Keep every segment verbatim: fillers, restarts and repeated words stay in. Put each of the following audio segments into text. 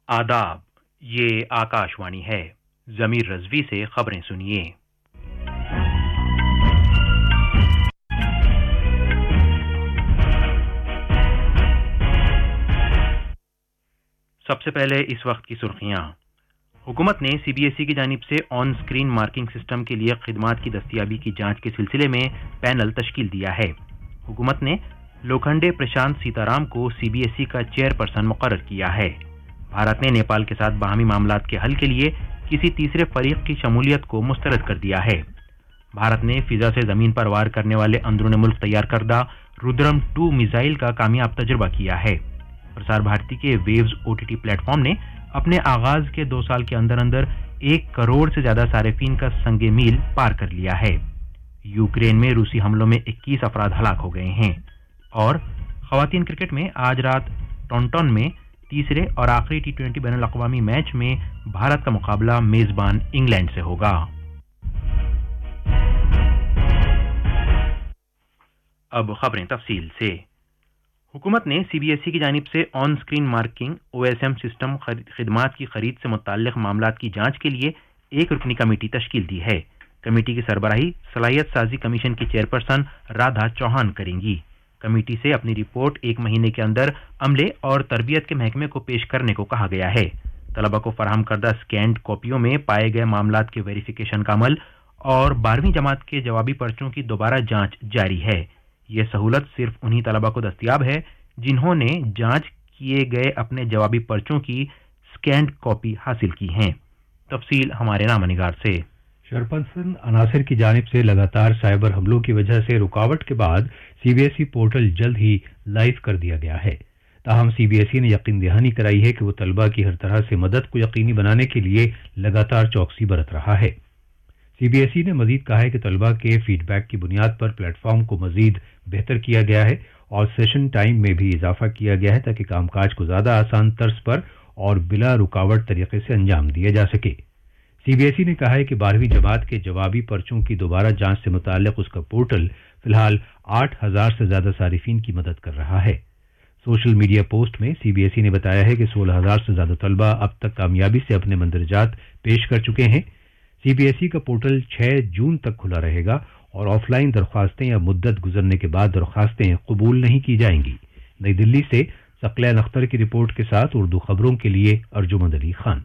आदाब, ये आकाशवाणी है। जमीर रजवी से खबरें सुनिए। सबसे पहले इस वक्त की सुर्खियां। हुकूमत ने सी बी एस ई की जानिब से ऑन स्क्रीन मार्किंग सिस्टम के लिए खिदमात की दस्तियाबी की जांच के सिलसिले में पैनल तश्कील दिया है। हुकूमत ने लोखंडे प्रशांत सीताराम को सी बी एस ई का चेयरपर्सन मुकर्रर किया है। भारत ने नेपाल के साथ बाहमी मामलात के हल के लिए किसी तीसरे फरीक की शमूलियत को मुस्तरद कर दिया है। भारत ने फिजा से जमीन पर वार करने वाले अंदरून मुल्क तैयार करदा रुद्रम टू मिसाइल का कामयाब तजुर्बा किया है। प्रसार भारती के waves O T T platform ने अपने आगाज के दो साल के अंदर अंदर एक करोड़ से ज्यादा सारिफीन का संगे मील पार कर लिया है। यूक्रेन में रूसी हमलों में इक्कीस अफराद हलाक हो गए हैं। और खवातीन क्रिकेट में आज रात टॉन्टन में तीसरे और आखिरी टी ट्वेंटी बैनुल अक़वामी मैच में भारत का मुकाबला मेजबान इंग्लैंड से होगा। अब खबरें तफसील से। हुकूमत ने सी बी एस ई की जानिब से on screen marking O S M system खिदमात की खरीद से मुताल्लिक मामलात की जांच के लिए एक रुकनी कमेटी तश्कील दी है। कमेटी की सरबराही सलाहियत साजी कमीशन की चेयरपर्सन राधा चौहान करेंगी। कमेटी से अपनी रिपोर्ट एक महीने के अंदर अमले और तरबियत के महकमे को पेश करने को कहा गया है। तलबा को फराहम करदा स्कैंड कॉपियों में पाए गए मामलात के वेरिफिकेशन का अमल और बारहवीं जमात के जवाबी पर्चों की दोबारा जांच जारी है। यह सहूलत सिर्फ उन्हीं तलबा को दस्तयाब है जिन्होंने जांच किए गए अपने जवाबी पर्चों की स्कैंड कॉपी हासिल की हैं। तफसील हमारे नामनिगार से। शरपंसन अनासिर की जानिब से लगातार साइबर हमलों की वजह से रुकावट के बाद C B S E portal जल्द ही लाइव कर दिया गया है। ताहम सी बी एस ई ने यकीन दहानी कराई है कि वो तलबा की हर तरह से मदद को यकीनी बनाने के लिए लगातार चौकसी बरत रहा है। सी बी एस ई ने मजीद कहा है कि तलबा के फीडबैक की बुनियाद पर प्लेटफॉर्म को मजीद बेहतर किया गया है और सेशन टाइम में भी इजाफा किया गया है ताकि कामकाज को ज्यादा आसान तर्ज पर और बिला रुकावट तरीके से अंजाम दिया जा सके। सी बी एस ई ने कहा है कि बारहवीं जमात के जवाबी पर्चों की दोबारा जांच से मुताल्लिक उसका पोर्टल फिलहाल आठ हजार से ज्यादा सारिफीन की मदद कर रहा है। सोशल मीडिया पोस्ट में सी बी एस ई ने बताया है कि सोलह हजार से ज्यादा तलबा अब तक कामयाबी से अपने मंदरजात पेश कर चुके हैं। सी बी एस ई का पोर्टल छह जून तक खुला रहेगा और ऑफलाइन दरख्वास्तें या मुद्दत गुजरने के बाद दरख्वास्तें कबूल नहीं की जाएंगी। नई दिल्ली से सकलैन अख्तर की रिपोर्ट के साथ उर्दू खबरों के लिए अर्जुमंद अली खान।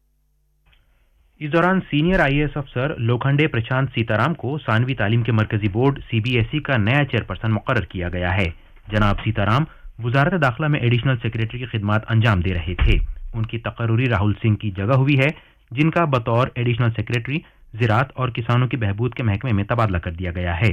इस दौरान सीनियर आई ए एस अफसर लोखंडे प्रशांत सीताराम को सानवी तालीम के मरकजी board C B S E का नया चेयरपर्सन मुकर्रर किया गया है। जनाब सीताराम वजारत दाखिला में एडिशनल सेक्रेटरी की खिदमात अंजाम दे रहे थे। उनकी तकर्रुरी राहुल सिंह की जगह हुई है, जिनका बतौर एडिशनल सेक्रेटरी ज़राअत और किसानों की बहबूद के महकमे में तबादला कर दिया गया है।